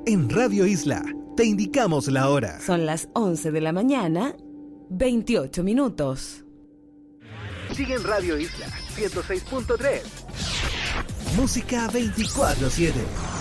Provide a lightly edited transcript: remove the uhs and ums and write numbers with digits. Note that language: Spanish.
En Radio Isla te indicamos la hora. Son las 11 de la mañana, 28 minutos. Sigue en Radio Isla 106.3. Música 24/7.